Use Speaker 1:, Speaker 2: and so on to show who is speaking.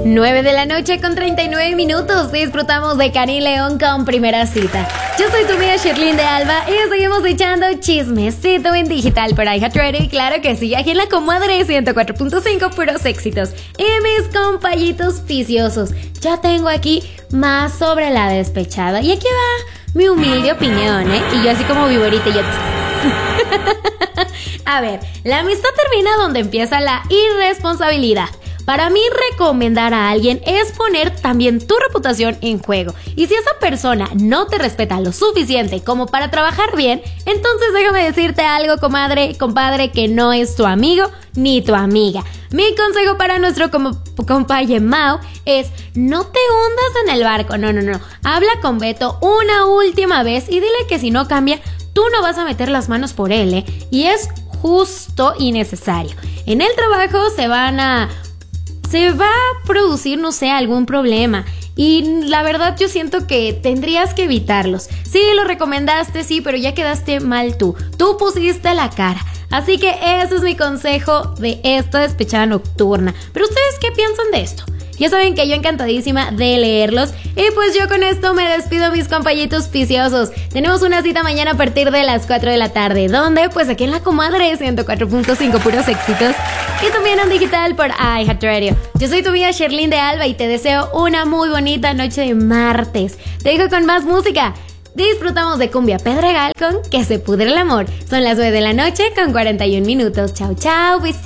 Speaker 1: 9 de la noche con 39 minutos. Disfrutamos de Karim León con Primera Cita. Yo soy tu amiga Sherlyn de Alba y seguimos echando chismecito en digital por iHeartRadio. Y claro que sí, aquí en la comadre 104.5, puros éxitos. Y mis compañitos viciosos, ya tengo aquí más sobre la despechada. Y aquí va mi humilde opinión, ¿eh? Y yo así como viborita y yo... A ver, la amistad termina donde empieza la irresponsabilidad. Para mí, recomendar a alguien es poner también tu reputación en juego. Y si esa persona no te respeta lo suficiente como para trabajar bien, entonces déjame decirte algo, comadre, compadre, que no es tu amigo ni tu amiga. Mi consejo para nuestro compañero Mau es: no te hundas en el barco, no. Habla con Beto una última vez y dile que si no cambia, tú no vas a meter las manos por él, ¿eh? Y es justo y necesario. En el trabajo se va a producir, no sé, algún problema. Y la verdad yo siento que tendrías que evitarlos. Sí, lo recomendaste, sí, pero ya quedaste mal tú. Tú pusiste la cara. Así que ese es mi consejo de esta despechada nocturna. Pero ¿ustedes qué piensan de esto? Ya saben que yo encantadísima de leerlos. Y pues yo con esto me despido, mis compañitos viciosos. Tenemos una cita mañana a partir de las 4 de la tarde. ¿Dónde? Pues aquí en la comadre 104.5, puros éxitos. Y también en digital por iHeartRadio. Yo soy tu amiga Sherlyn de Alba y te deseo una muy bonita noche de martes. Te dejo con más música. Disfrutamos de Cumbia Pedregal con Que se pudre el amor. Son las 9 de la noche con 41 minutos. Chau, chau, besitos.